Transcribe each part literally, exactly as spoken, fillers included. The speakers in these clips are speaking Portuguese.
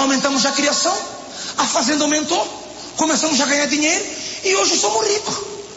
aumentamos a criação, a fazenda aumentou, começamos a ganhar dinheiro e hoje somos ricos.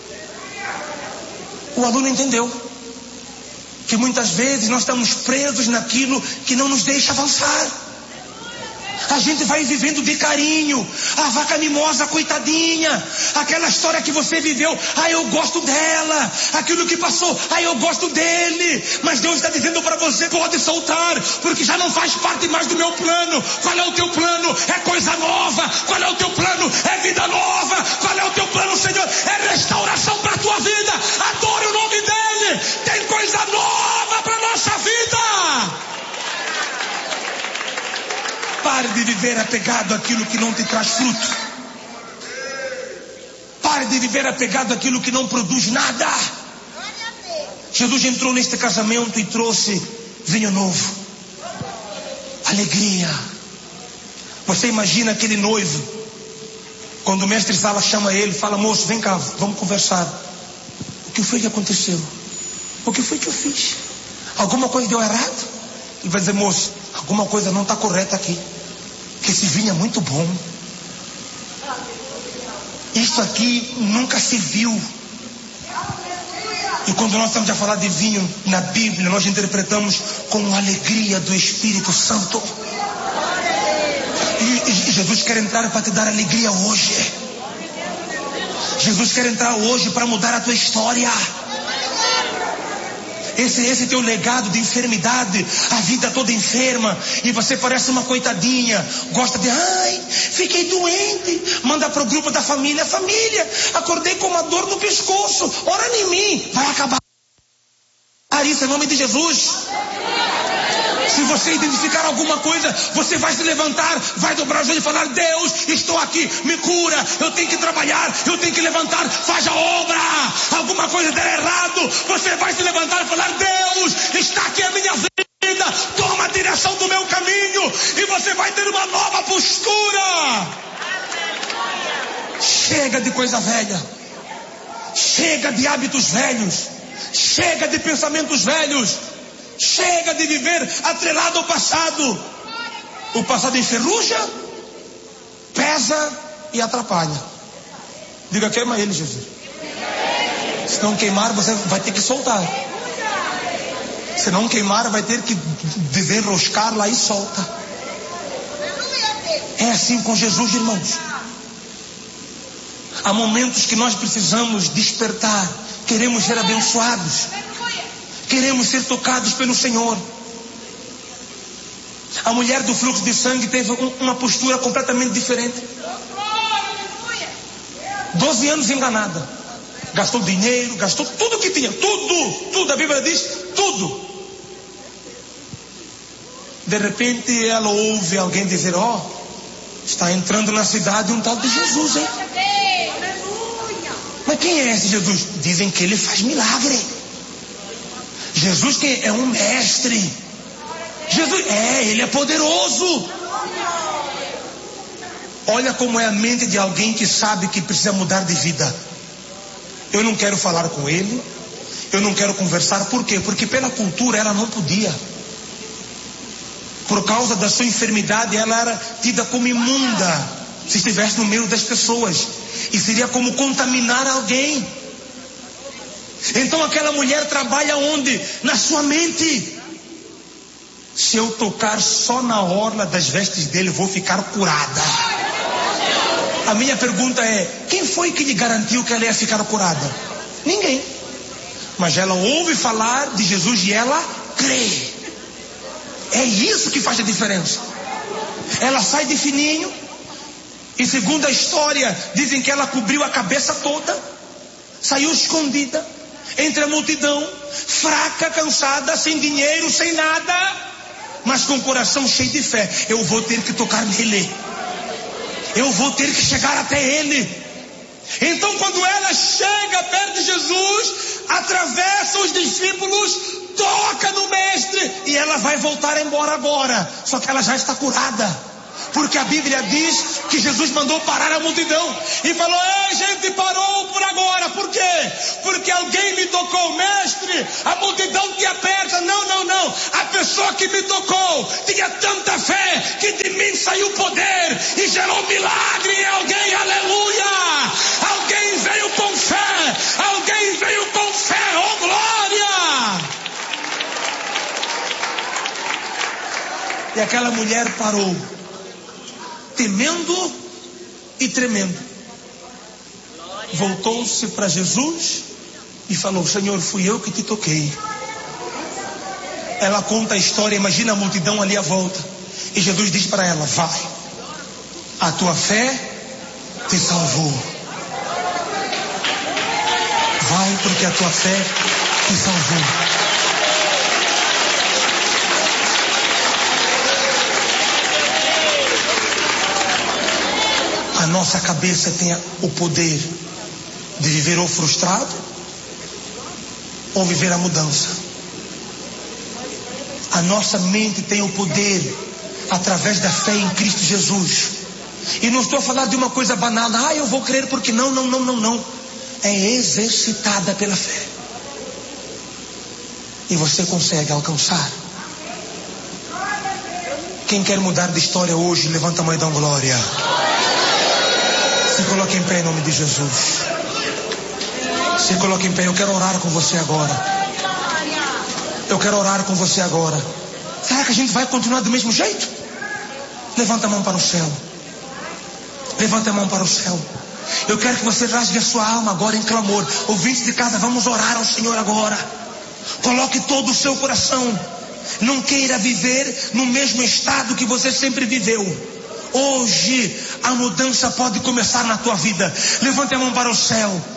O aluno entendeu que muitas vezes nós estamos presos naquilo que não nos deixa avançar. A gente vai vivendo de carinho, a vaca mimosa, coitadinha, aquela história que você viveu, ah, eu gosto dela, aquilo que passou, ah, eu gosto dele, mas Deus está dizendo para você, pode soltar, porque já não faz parte mais do meu plano. Qual é o teu plano? É coisa nova. Qual é o teu plano? É vida nova. Qual é o teu plano, Senhor? É restauração para a tua vida. Adore o nome dele. Tem coisa nova para a nossa vida. Pare de viver apegado àquilo que não te traz fruto. Pare de viver apegado àquilo que não produz nada. Jesus entrou neste casamento e trouxe vinho novo, alegria. Você imagina aquele noivo, quando o mestre Sala chama ele, fala: moço, vem cá, vamos conversar. O que foi que aconteceu? O que foi que eu fiz? Alguma coisa deu errado? Ele vai dizer: moço, alguma coisa não está correta aqui, que esse vinho é muito bom. Isto aqui nunca se viu. E quando nós estamos a falar de vinho na Bíblia, nós interpretamos com alegria do Espírito Santo. E, e Jesus quer entrar para te dar alegria hoje. Jesus quer entrar hoje para mudar a tua história. Esse, esse teu legado de enfermidade, a vida toda enferma, e você parece uma coitadinha, gosta de, ai, fiquei doente, manda para o grupo da família, família, acordei com uma dor no pescoço, ora em mim, vai acabar isso em nome de Jesus. Se você identificar alguma coisa, você vai se levantar, vai dobrar o joelho e falar: Deus, estou aqui, me cura, eu tenho que trabalhar, eu tenho que levantar, faz a obra. Alguma coisa der errado, você vai se levantar e falar: Deus, está aqui a minha vida, toma a direção do meu caminho, e você vai ter uma nova postura. Chega de coisa velha, chega de hábitos velhos, chega de pensamentos velhos. Chega de viver atrelado ao passado. O passado enferruja, pesa e atrapalha. Diga: queima ele, Jesus. Se não queimar, você vai ter que soltar. Se não queimar, vai ter que desenroscar lá e solta. É assim com Jesus, irmãos. Há momentos que nós precisamos despertar. Queremos ser abençoados. Queremos ser tocados pelo Senhor. A mulher do fluxo de sangue teve um, uma postura completamente diferente. Doze anos enganada. Gastou dinheiro, gastou tudo que tinha. Tudo, tudo, a Bíblia diz, tudo. De repente ela ouve alguém dizer: ó, oh, está entrando na cidade um tal de Jesus, hein? Mas quem é esse Jesus? Dizem que ele faz milagre. Jesus que é um mestre. Jesus, é, ele é poderoso. Olha como é a mente de alguém que sabe que precisa mudar de vida. Eu não quero falar com ele, eu não quero conversar. Por quê? Porque pela cultura ela não podia. Por causa da sua enfermidade ela era tida como imunda se estivesse no meio das pessoas, e seria como contaminar alguém. Então aquela mulher trabalha onde? Na sua mente. Se eu tocar só na orla das vestes dele, vou ficar curada. A minha pergunta é: quem foi que lhe garantiu que ela ia ficar curada? Ninguém. Mas ela ouve falar de Jesus e ela crê. É isso que faz a diferença. Ela sai de fininho, e segundo a história, dizem que ela cobriu a cabeça toda, saiu escondida entre a multidão, fraca, cansada, sem dinheiro, sem nada, mas com o coração cheio de fé. Eu vou ter que tocar nele, eu vou ter que chegar até ele. Então quando ela chega perto de Jesus, atravessa os discípulos, toca no mestre, e ela vai voltar embora agora. Só que ela já está curada. Porque a Bíblia diz que Jesus mandou parar a multidão e falou: ei, gente, parou por agora. Por quê? Porque alguém me tocou, mestre, a multidão te aperta. Não, não, não. A pessoa que me tocou tinha tanta fé que de mim saiu poder e gerou milagre em alguém, aleluia! Alguém veio com fé, alguém veio com fé, oh glória! E aquela mulher parou, temendo e tremendo. Voltou-se para Jesus e falou: Senhor, fui eu que te toquei. Ela conta a história, imagina a multidão ali à volta. E Jesus diz para ela: vai, a tua fé te salvou. Vai, porque a tua fé te salvou. A nossa cabeça tem o poder de viver ou frustrado ou viver a mudança. A nossa mente tem o poder através da fé em Cristo Jesus. E não estou a falar de uma coisa banal, ah, eu vou crer porque não, não, não, não, não. É exercitada pela fé. E você consegue alcançar. Quem quer mudar de história hoje, levanta a mão e dá glória. Se coloque em pé em nome de Jesus. Se coloque em pé, eu quero orar com você agora. Eu quero orar com você agora. Será que a gente vai continuar do mesmo jeito? Levanta a mão para o céu. Levanta a mão para o céu. Eu quero que você rasgue a sua alma agora em clamor. Ouvintes de casa, vamos orar ao Senhor agora. Coloque todo o seu coração. Não queira viver no mesmo estado que você sempre viveu. Hoje a mudança pode começar na tua vida. Levante a mão para o céu.